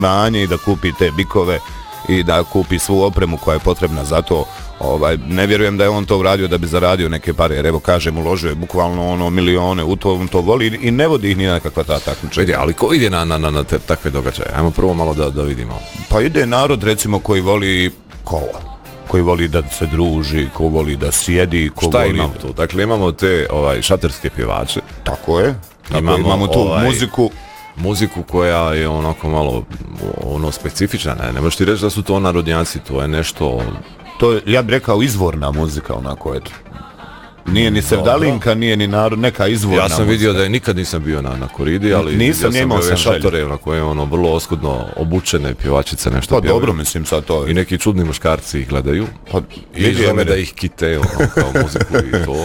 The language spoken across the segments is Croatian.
manje i da kupi te bikove i da kupi svu opremu koja je potrebna za to. Ne vjerujem da je on to uradio da bi zaradio neke pare, jer evo kažem, uložio je bukvalno milione u to, on to voli i ne vodi ih ni nekakva ta takmičenja. Ali ko ide na te takve događaje? Ajmo prvo malo da vidimo. Pa ide narod recimo koji voli kola, koji voli da se druži, ko voli da sjedi, ko šta voli... imamo tu? Dakle, imamo te šaterske pjevače. Tako je. Imamo tu muziku koja je onako malo specifična. Ne možeš ti reći da su to narodnjaci, to je nešto... To je, ja bih rekao, izvorna muzika, onako, eto. Nije ni sevdalinka, nije ni narod, neka izvorna muzika. Ja sam vidio da nikad nisam bio na koridi, ali nisam imao sam šatore na koje vrlo oskudno obučene pjevačice nešto pa pjevaju. Dobro, mislim sad to. I neki čudni muškarci ih gledaju. Pa i izgleda da ih kite kao muziku i to.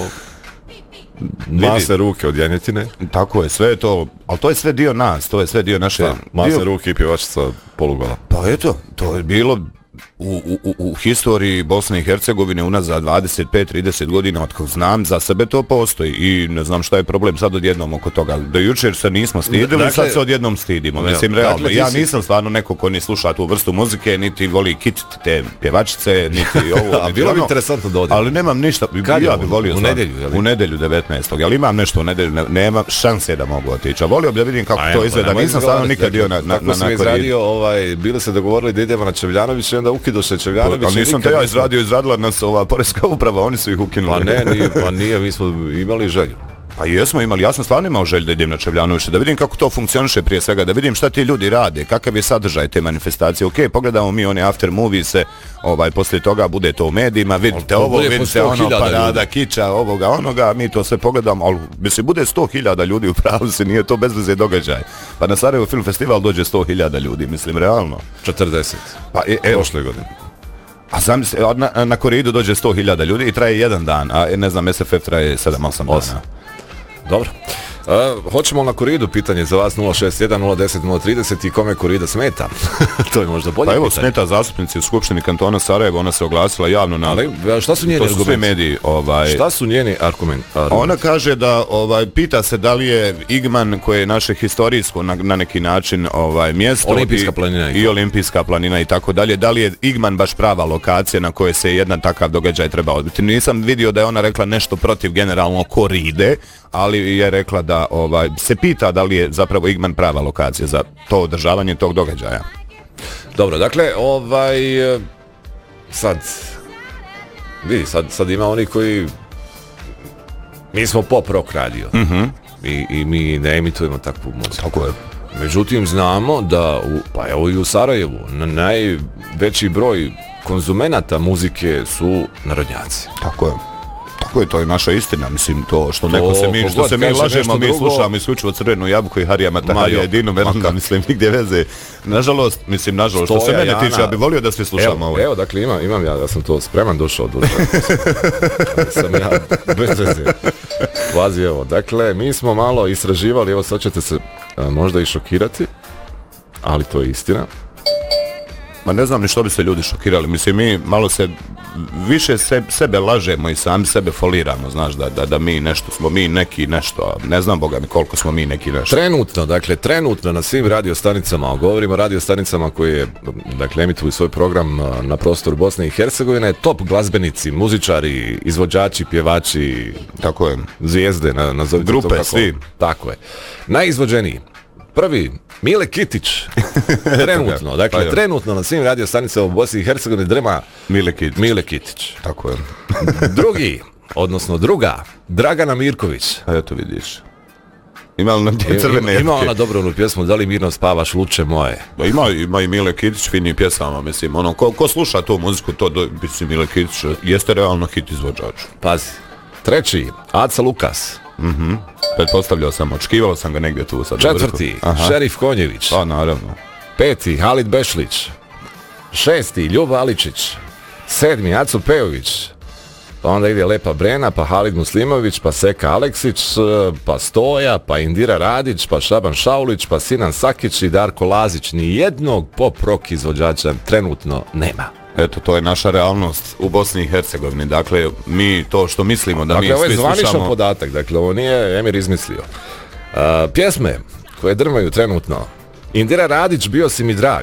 Mase ruke od janjetine. Tako je, sve je to, ali to je sve dio nas, to je sve dio naše... Mase ruke i pjevačica polugola. Pa eto, to je bilo... U historiji Bosne i Hercegovine unazad 25-30 godina otkako znam za sebe to postoji i ne znam šta je problem sad odjednom oko toga. Do jučer se nismo stidili, dakle, sad se odjednom stidimo. Mislim, realno, dakle, ja nisam stvarno neko ko ni sluša tu vrstu muzike, niti voli kititi te pjevačice, niti ovo. A bilo bi interesantno da odjedno. Ali nemam ništa, ja bih volio u nedjelju 19. Ali imam nešto u nedjelju, nema šanse da mogu otići. A volio bi da vidim kako to izgleda, nisam stvarno nikad bio na tako sam izradio, bili se dogovorili da idemo na Čevljanović i onda ukido se Čevljanović. Ali nisam te ja izradila nas poreska uprava, oni su ih ukinuli. Pa nije, mi smo imali želju. Pa jesmo imali, ja sam stvarno imao želju da idem na Čevljanović, da vidim kako to funkcioniše prije svega, da vidim šta ti ljudi rade, kakav je sadržaj te manifestacije. Ok, pogledamo mi one after movies, poslije toga bude to u medijima, vidite ovo, vidite ono, parada, kiča, ovoga, onoga, mi to sve pogledamo, ali mislim, bude 100.000 ljudi u pravu se, nije to bez veze događaj. Pa na Sarajevo Film Festival dođe 100.000 ljudi, mislim, realno. 40. Pa prošle godine. A zamisli, na koridu dođe 100.000 ljudi i traje jedan dan, a ne znam, SFF traje 7-8 dana. Dobro. Hoćemo na koridu, pitanje za vas 061 010 030 i kome korida smeta? To je možda bolje pitanje. Pa evo, smeta zastupnici u Skupštini kantona Sarajevo, ona se oglasila javno na... Ali šta su njeni argumenti? Sve mediji, Šta su njeni argumenti? Ona kaže da pita se da li je Igman, koje je naše historijsko na neki način mjesto Olimpijska planina i Olimpijska planina i tako dalje, da li je Igman baš prava lokacija na kojoj se jedan takav događaj treba odbiti. Nisam vidio da je ona rekla nešto protiv generalno koride, ali je rekla da se pita da li je zapravo Igman prava lokacija za to održavanje tog događaja. Dobro, dakle, sad vidi, sad ima oni koji mi smo pop rock radio i mi ne emitujemo takvu muziku. Tako je. Međutim, znamo da pa evo i u Sarajevu najveći broj konzumenata muzike su narodnjaci. Tako je. Tako je, to je naša istina, mislim, to što se mi lažemo, mi slušamo isključivo Crvenu jabuku i Harija Mataharija i Dinu Merlina, mislim, nigdje veze. Nažalost, što se mene tiče, ja bih volio da svi slušamo ovo. Evo, dakle, imam ja sam to spreman došao do sam ja bez veze. Pazi, evo, dakle, mi smo malo istraživali, evo, sad ćete se možda i šokirati, ali to je istina. Ma ne znam ni što bi se ljudi šokirali, mislim, mi malo se više sebe lažemo i sami sebe foliramo, znaš, da mi nešto smo, mi neki nešto, a ne znam Boga mi koliko smo mi neki nešto. Trenutno na svim radiostanicama, govorimo o radiostanicama koje, dakle, emituju svoj program na prostoru Bosne i Hercegovine, top glazbenici, muzičari, izvođači, pjevači, tako je, zvijezde, nazovite grupe, to kako. Svi. Tako je. Najizvođeniji. Prvi, Mile Kitić, trenutno, dakle, trenutno na svim radiostanicama u Bosni i Hercegovini drma Mile Kitić. Tako je. Drugi, odnosno druga, Dragana Mirković. A eto vidiš. Ima ona dobro onu pjesmu, da li mirno spavaš luče moje? Ima i Mile Kitić fini pjesama, mislim, ko sluša tu muziku, to mislim, Mile Kitić jeste realno hit izvođač. Pazi. Treći, Aca Lukas. Pretpostavljao sam, očekivao sam ga negdje tu sad. Četvrti, Šerif Konjević. Pa naravno. Peti, Halid Bešlić. Šesti, Ljuba Aličić. Sedmi, Aco Pejović. Pa onda ide Lepa Brena, pa Halid Muslimović, pa Seka Aleksić, pa Stoja, pa Indira Radić, pa Šaban Šaulić, pa Sinan Sakić i Darko Lazić. Nijednog pop rock izvođača trenutno nema. Eto, to je naša realnost u Bosni i Hercegovini. Dakle, mi to što mislimo da mi svi slušamo... Dakle, ovo je zvaničan podatak, dakle, ovo nije Emir izmislio. Pjesme koje drmaju trenutno. Indira Radić, Bio si mi drag.